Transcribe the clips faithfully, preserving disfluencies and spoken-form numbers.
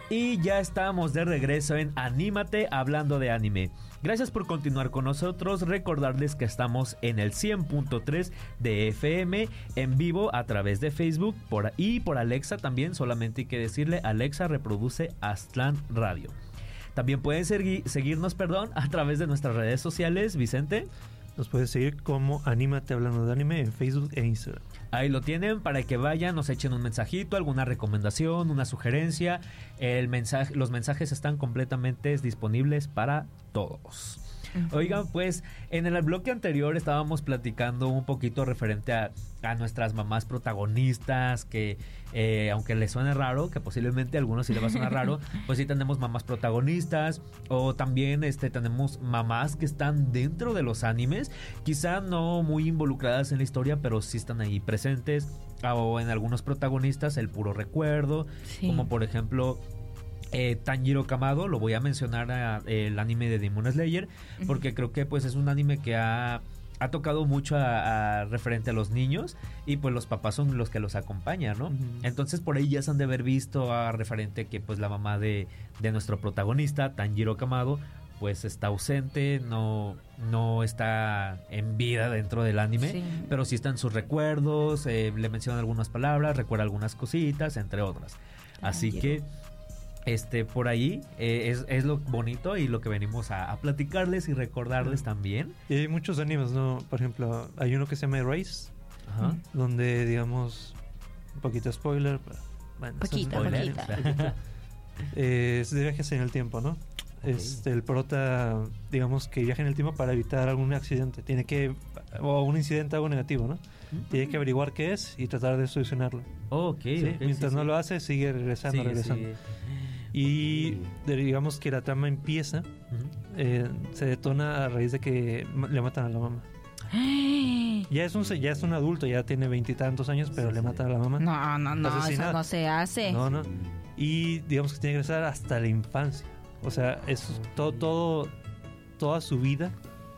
Y ya estamos de regreso en Anímate hablando de anime. Gracias por continuar con nosotros. Recordarles que estamos en el cien punto tres de F M en vivo a través de Facebook por, y por Alexa también. Solamente hay que decirle: Alexa, reproduce Aztlán Radio. También pueden segui- seguirnos perdón, a través de nuestras redes sociales. Vicente. Nos puedes seguir como Anímate hablando de anime en Facebook e Instagram. Ahí lo tienen para que vayan, nos echen un mensajito, alguna recomendación, una sugerencia. El mensaje, los mensajes están completamente disponibles para todos. Uh-huh. Oigan, pues en el bloque anterior estábamos platicando un poquito referente a, a nuestras mamás protagonistas, que eh, aunque les suene raro, que posiblemente a algunos sí les va a sonar raro, pues sí tenemos mamás protagonistas, o también este tenemos mamás que están dentro de los animes, quizá no muy involucradas en la historia, pero sí están ahí presentes, o en algunos protagonistas el puro recuerdo, sí. Como por ejemplo Eh, Tanjiro Kamado, lo voy a mencionar a, el anime de Demon Slayer, porque uh-huh. creo que pues es un anime que ha, ha tocado mucho a, a referente a los niños, y pues los papás son los que los acompañan, ¿no? Uh-huh. Entonces por ahí ya se han de haber visto a referente que pues la mamá de, de nuestro protagonista, Tanjiro Kamado, pues está ausente, no, no está en vida dentro del anime, sí. pero sí están sus recuerdos, eh, le mencionan algunas palabras, recuerda algunas cositas, entre otras. Así Tanjiro. que Este, por ahí eh, es, es lo bonito y lo que venimos a, a platicarles y recordarles también. Y hay muchos animes, ¿no? Por ejemplo, hay uno que se llama Erase, Ajá. donde, digamos, un poquito spoiler. Bueno, poquita, spoiler, poquita. poquita. eh, es de viajes en el tiempo, ¿no? Okay. Este, el prota, digamos, que viaja en el tiempo para evitar algún accidente. Tiene que, o un incidente, algo negativo, ¿no? Mm-hmm. Tiene que averiguar qué es y tratar de solucionarlo. Oh, ok, ¿sí? okay, Mientras sí, no sí. lo hace, sigue regresando, sí, regresando. Sí. Y de, digamos que la trama empieza, uh-huh. eh, se detona a raíz de que le matan a la mamá. Ya es un ya es un adulto, ya tiene veintitantos años, pero sí, le matan a la mamá. No, no, no, eso no se hace. No, no. Y digamos que tiene que regresar hasta la infancia. O sea, es todo, todo, toda su vida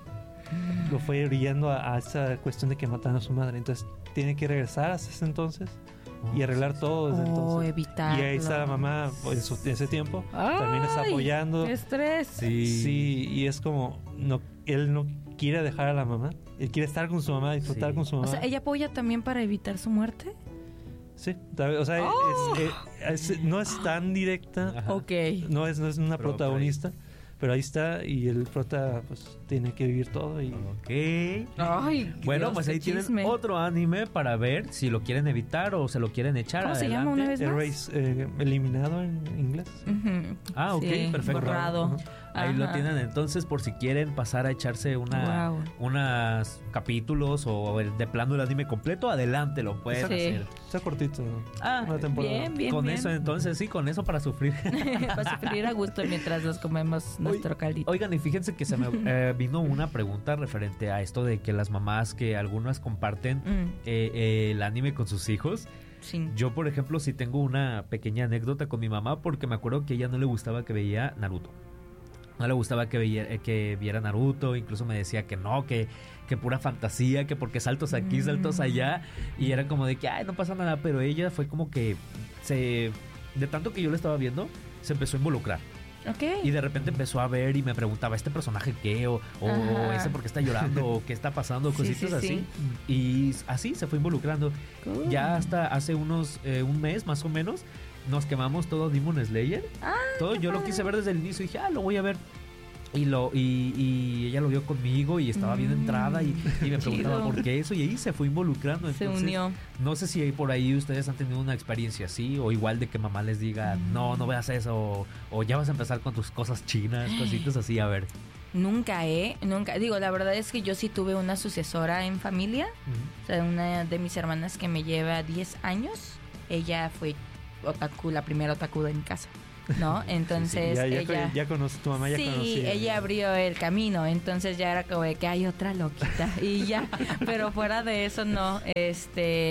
lo fue brillando a, a esa cuestión de que mataron a su madre. Entonces tiene que regresar hasta ese entonces y arreglar todo desde oh, entonces. Evitarlo. Y ahí está la mamá en, su, en ese tiempo. Ay, también está apoyando. ¡Qué estrés! Sí. sí, y es como no, él no quiere dejar a la mamá. Él quiere estar con su mamá, disfrutar sí. con su mamá. O sea, ¿ella apoya también para evitar su muerte? Sí, o sea, oh. es, es, es, no es tan directa. Ajá. Ok. No es, no es una pero protagonista. Okay. Pero ahí está, y el prota pues tiene que vivir todo y... Ok. Ay, bueno, Dios, pues ahí chisme. tienen otro anime para ver si lo quieren evitar o se lo quieren echar ¿Cómo adelante. se llama una vez más? Erase, eh, eliminado en inglés. Uh-huh. Ah, ok, sí, perfecto. Borrado. Uh-huh. Ahí lo tienen entonces por si quieren pasar a echarse una wow. unas capítulos o el de plano el anime completo, adelante lo pueden sí. hacer. Está cortito. Ah, una temporada. Bien, bien, con bien. eso entonces, sí, con eso para sufrir. Para sufrir a gusto mientras nos comemos nuestro caldito. Oigan, y fíjense que se me eh, vino una pregunta referente a esto de que las mamás, que algunas comparten mm. eh, eh, el anime con sus hijos. Sí. Yo, por ejemplo, sí tengo una pequeña anécdota con mi mamá porque me acuerdo que a ella no le gustaba que veía Naruto. No le gustaba que, veía, que viera Naruto, incluso me decía que no, que, que pura fantasía, que porque saltos aquí, mm. saltos allá, y era como de que, ay, no pasa nada, pero ella fue como que se, de tanto que yo le estaba viendo, se empezó a involucrar. Okay. Y de repente empezó a ver y me preguntaba, ¿este personaje qué? O, o ese por qué está llorando, o qué está pasando, cositas sí, sí, así. Sí. Y así se fue involucrando. Cool. Ya hasta hace unos, eh, un mes más o menos, nos quemamos todo Demon Slayer. Ah, todo yo padre. Lo quise ver desde el inicio y dije, ah, lo voy a ver. Y lo y, y ella lo vio conmigo y estaba mm, bien entrada y, y me preguntaba chido. Por qué eso, y ahí se fue involucrando. Entonces, se unió. No sé si por ahí ustedes han tenido una experiencia así, o igual de que mamá les diga, mm. no, no veas eso, o, o ya vas a empezar con tus cosas chinas, cositas así, a ver. Nunca, ¿eh? Nunca. Digo, la verdad es que yo sí tuve una sucesora en familia. Uh-huh. O sea, una de mis hermanas que me lleva diez años. Ella fue otaku, la primera otaku de mi casa, ¿no? Entonces sí, sí. Ya, ya, ella... Ya conoce, tu mamá ya sí, conocía. Sí, ella abrió el camino. Entonces ya era como de que hay otra loquita. Y ya, pero fuera de eso no. Este...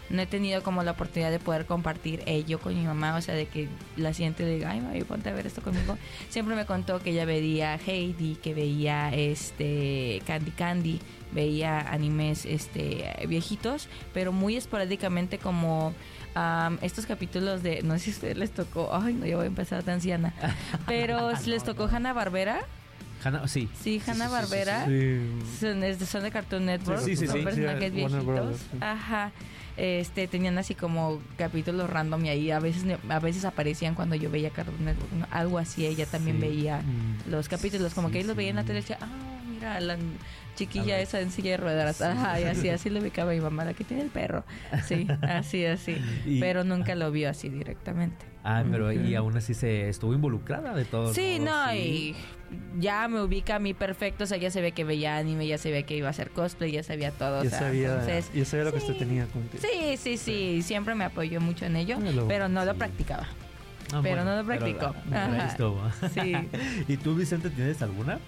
no he tenido como la oportunidad de poder compartir ello con mi mamá, o sea, de que la siguiente le diga, ay, mami, ponte a ver esto conmigo. Siempre me contó que ella veía Heidi, que veía este Candy Candy, veía animes este viejitos, pero muy esporádicamente como um, estos capítulos de, no sé si a ustedes les tocó, ay, no, yo voy a empezar tan anciana, pero si les tocó Hanna-Barbera. Hanna, sí. Sí, Hanna-Barbera. Sí, sí, sí. Son, es de- son de Cartoon Network. Sí, sí, son sí. personajes Sí, Warner viejitos. Brothers, sí. Ajá. Este, tenían así como capítulos random y ahí a veces a veces aparecían cuando yo veía Cartoon Network, ¿no? Algo así, ella también Sí. veía Mm. los capítulos, como Sí, que ahí los sí. veía en la tele y decía, ah, mira, la chiquilla A ver. esa en silla de ruedas. Ajá, y así, así le ubicaba a mi mamá, la que tiene el perro. Sí, así, así. Y- Pero nunca lo vio así directamente. Ah, pero Ok. y aún así se estuvo involucrada de todos Sí, modos, no, sí. y ya me ubica a mí perfecto, o sea, ya se ve que veía anime, ya se ve que iba a hacer cosplay, ya sabía todo, o Ya sea, sabía, entonces... ya sabía lo que sí. usted tenía contigo. Sí, sí, sí, siempre me apoyó mucho en ello, Ah, lo- pero no lo sí. practicaba. Ah, pero bueno, no lo practicó. pero, pero ahí Ajá. estuvo. Sí. ¿Y tú, Vicente, tienes alguna?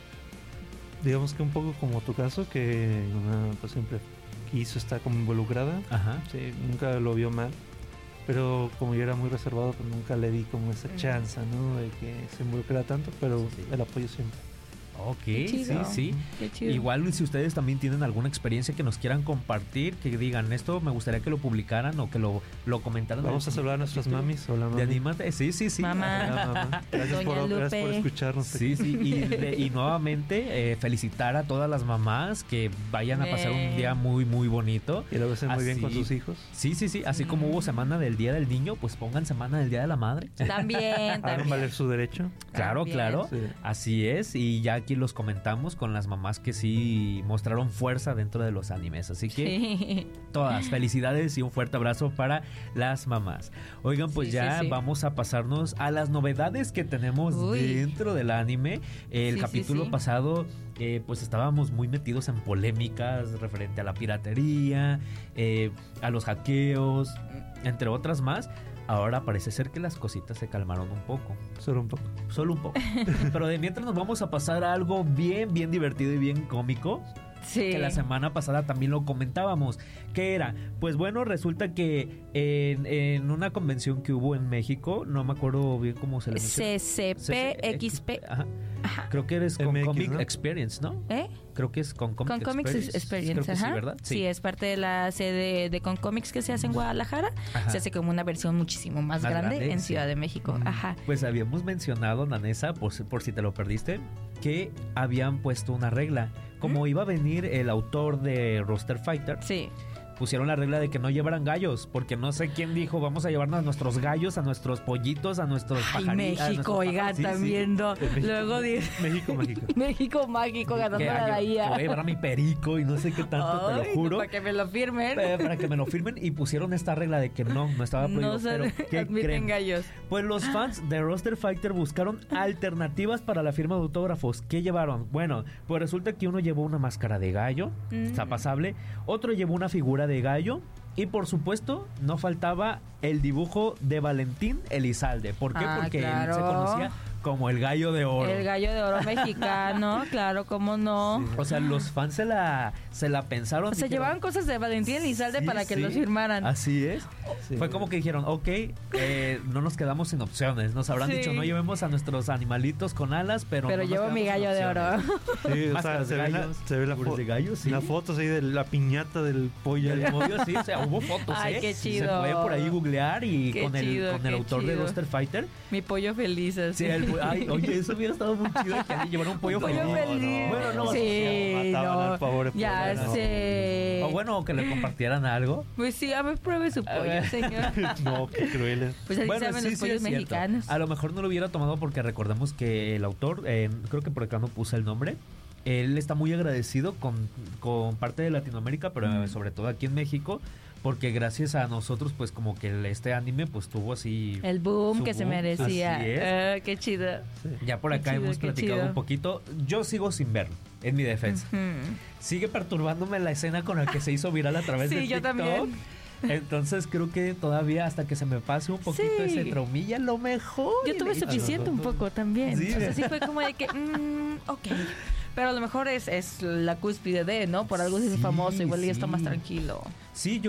Digamos que un poco como tu caso, que mi mamá pues siempre quiso estar como involucrada. Ajá. Sí, nunca lo vio mal. Pero como yo era muy reservado, pues nunca le di como esa Mm. chance, ¿no? De que se involucrara tanto, pero Sí. el apoyo siempre. Ok, Qué sí, chido. sí. Qué chido. Igual si ustedes también tienen alguna experiencia que nos quieran compartir, que digan esto, me gustaría que lo publicaran o que lo, lo comentaran. Vamos a saludar a nuestras mamis. Hola, De mami. Anímate, sí, sí, sí. Mamá. Hola, mamá. Gracias, Doña por, gracias por Lupe. escucharnos. Sí, sí, y, de- y nuevamente eh, felicitar a todas las mamás que vayan a pasar un Eh. día muy, muy bonito. Y lo hacen muy bien con Así- sus hijos. Sí, sí, sí, así como hubo semana del Día del Niño, pues pongan semana del Día de la Madre. También, Hagan también. valer su derecho. Claro, También. claro. Sí. Así es, y ya aquí los comentamos con las mamás que sí mostraron fuerza dentro de los animes. Así que Sí. todas felicidades y un fuerte abrazo para las mamás. Oigan, pues Sí, ya sí, sí. vamos a pasarnos a las novedades que tenemos Uy. dentro del anime. El Sí, sí, capítulo sí. pasado, eh, pues estábamos muy metidos en polémicas referente a la piratería, eh, a los hackeos, entre otras más. Ahora parece ser que las cositas se calmaron un poco. Solo un poco. Solo un poco. Pero de mientras nos vamos a pasar a algo bien, bien divertido y bien cómico. Sí. Que la semana pasada también lo comentábamos. ¿Qué era? Pues bueno, resulta que en, en una convención que hubo en México, no me acuerdo bien cómo se le menciona. C C P X P. Ajá. Ajá. Creo que eres con M X, Comic ¿no? Experience, ¿no? ¿Eh? Creo que es con Comic Con Comics Experience. Experience, Creo que ajá. sí, ¿verdad? Sí. es parte de la sede de Con Comics que se hace en Guadalajara. Ajá. Se hace como una versión muchísimo más, Más grande, grande, en sí. Ciudad de México. Mm. Ajá. Pues habíamos mencionado, Nanesa, por, si- por si te lo perdiste, que habían puesto una regla. Como iba a venir el autor de Roster Fighter, Sí. pusieron la regla de que no llevaran gallos, porque no sé quién dijo, vamos a llevarnos a nuestros gallos, a nuestros pollitos, a nuestros Ay, pajaritos. México, oigan, también. no. Luego dice México, México. México mágico ganando Que, la ay, que I A. voy a llevar a mi perico y no sé qué tanto, te Ay, lo juro. Para que me lo firmen. Eh, Para que me lo firmen y pusieron esta regla de que no, no estaba prohibido. No se pero ¿qué admiten creen? gallos. Pues los fans de Roster Fighter buscaron alternativas para la firma de autógrafos. ¿Qué llevaron? Bueno, pues resulta que uno llevó una máscara de gallo, Mm. está pasable. Otro llevó una figura de gallo. Y por supuesto, no faltaba el dibujo de Valentín Elizalde. ¿Por qué? Ah, Porque claro. él se conocía como el gallo de oro. El gallo de oro mexicano, claro, cómo no. O sea, los fans se la, se la pensaron. O sea, dijeron, llevaban cosas de Valentín Elizalde sí, para que sí, los firmaran. Así es. Sí. Fue como que dijeron, ok, eh, no nos quedamos sin opciones. Nos habrán Sí. dicho, no llevemos a nuestros animalitos con alas, pero Pero no nos llevo mi quedamos gallo sin de oro. opciones. Sí, o sea, Máscaras se de ve, la, gallos, se ve la, figuras fo- de gallos, sí. la foto así de la piñata del pollo. Y el pollo, sí, o sea, hubo fotos, Ay, ¿eh? qué Se chido. puede por ahí googlear y Qué con el, chido, con el qué autor de chido. Roster Fighter. Mi pollo feliz así. Sí, el- ay, oye, eso hubiera estado muy chido que alguien llevara un pollo, Un pollo feliz. feliz. Bueno, no, sí, mataban no. al pobre Ya pollo, no. sé. O bueno, que le compartieran algo. Pues sí, a ver, pruebe su pollo, ver. señor. No, qué crueles. Pues así Bueno, saben sí, los sí, pollos es cierto. mexicanos. A lo mejor no lo hubiera tomado porque recordemos que el autor, eh, creo que por acá no puse el nombre, él está muy agradecido con, con parte de Latinoamérica, pero Mm. eh, sobre todo aquí en México, porque gracias a nosotros, pues como que el- este anime pues tuvo así... El boom su que se boom, merecía. así es. Ah, qué chido. Ya por qué acá chido, hemos qué platicado chido. un poquito. Yo sigo sin verlo, en mi defensa. Ujú. Sigue perturbándome la escena con la que se hizo viral a través Sí, de yo TikTok. también. Entonces creo que todavía hasta que se me pase un poquito Sí. ese traumilla, lo mejor. Yo y tuve le- suficiente un poco también. Sí. O sea, sí fue como de que, mm, ok. Pero a lo mejor es, es la cúspide de, ¿no? Por algo es Sí, famoso, igual y está más sí. tranquilo. Sí, yo